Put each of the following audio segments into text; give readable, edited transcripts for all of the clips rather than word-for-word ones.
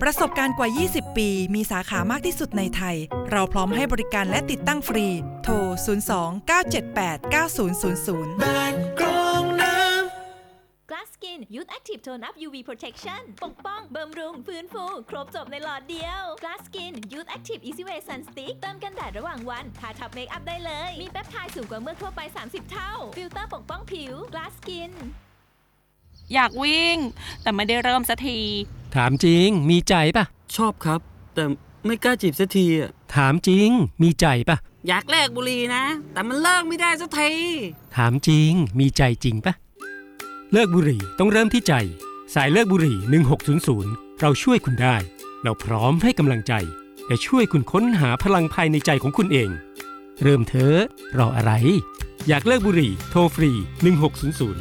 ประสบการณ์กว่า 20 ปี มีสาขามากที่สุดในไทย เราพร้อมให้บริการและติดตั้งฟรี โทร 02-978-9000 บ้านกรองน้ำ Glass Skin Youth Active Tone Up UV Protection ปกป้องบำรุงฟื้นฟูครบจบในหลอดเดียว Glass Skin Youth Active Easy Way Sun Stick เติมกันแดดระหว่างวันทาทับเมคอัพได้เลยมีแปปไทด์สูงกว่าเมื่อทั่วไป30เท่าฟิลเตอร์ปกป้องผิว Glass Skin อยากวิ่งแต่ไม่ได้เริ่มสักทีถามจริงมีใจป่ะชอบครับแต่ไม่กล้าจีบสักทีอ่ะถามจริงมีใจป่ะอยากเลิกบุหรี่นะแต่มันเลิกไม่ได้สักทีถามจริงมีใจจริงป่ะเลิกบุหรี่ต้องเริ่มที่ใจสายเลิกบุหรี่1600เราช่วยคุณได้เราพร้อมให้กำลังใจและช่วยคุณค้นหาพลังภายในใจของคุณเองเริ่มเถอะรออะไรอยากเลิกบุหรี่โทรฟรี1600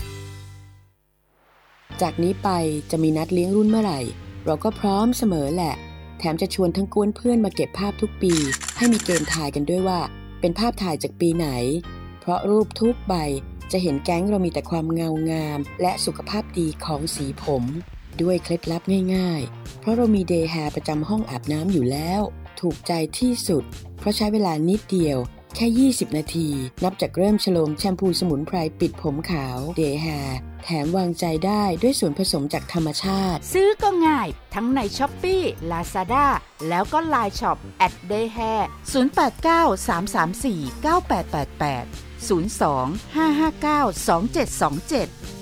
จากนี้ไปจะมีนัดเลี้ยงรุ่นเมื่อไหร่เราก็พร้อมเสมอแหละแถมจะชวนทั้งกวนเพื่อนมาเก็บภาพทุกปีให้มีเกมทายกันด้วยว่าเป็นภาพถ่ายจากปีไหนเพราะรูปทุกใบจะเห็นแก๊งเรามีแต่ความเงางามและสุขภาพดีของสีผมด้วยเคล็ดลับง่ายๆเพราะเรามีเดย์แฮร์ประจำห้องอาบน้ำอยู่แล้วถูกใจที่สุดเพราะใช้เวลานิดเดียวแค่20นาทีนับจากเริ่มโฉลมแชมพูสมุนไพรปิดผมขาวเดย์แฮร์แถมวางใจได้ด้วยส่วนผสมจากธรรมชาติซื้อก็ง่ายทั้งใน Shopee Lazada แล้วก็ LINE Shop @dayhair 0893349888 02-559-2727